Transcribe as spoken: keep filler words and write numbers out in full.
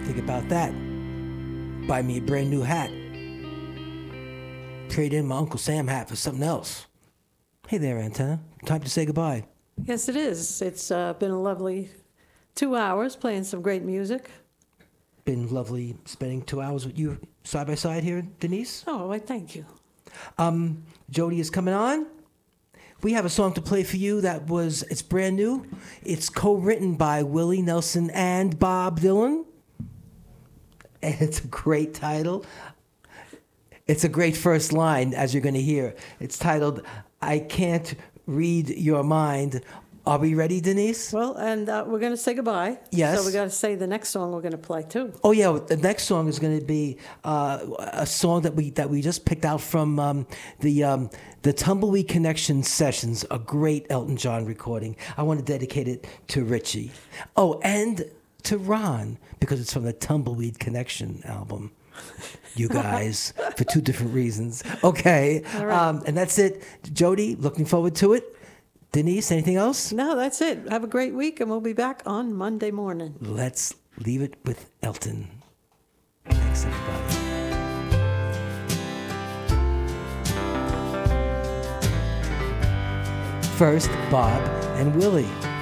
Think about that. Buy me a brand new hat. Trade in my Uncle Sam hat for something else. Hey there, Antenna. Time to say goodbye. Yes, it is. It's uh, been a lovely two hours playing some great music. Been lovely spending two hours with you side by side here, Denise. Oh, I thank you. Um, Jody is coming on. We have a song to play for you that was, it's brand new. It's co-written by Willie Nelson and Bob Dylan. And it's a great title. It's a great first line, as you're going to hear. It's titled, I Can't Read Your Mind. Are we ready, Denise? Well, and uh, we're going to say goodbye. Yes. So we got to say the next song we're going to play, too. Oh, yeah. The next song is going to be uh, a song that we that we just picked out from um, the um, the Tumbleweed Connection Sessions, a great Elton John recording. I want to dedicate it to Richie. Oh, and to Ron, because it's from the Tumbleweed Connection album. You guys, for two different reasons. Okay. All right. Um, and that's it. Jody, looking forward to it. Denise, anything else? No, that's it. Have a great week, and we'll be back on Monday morning. Let's leave it with Elton. Thanks, everybody. First, Bob and Willie.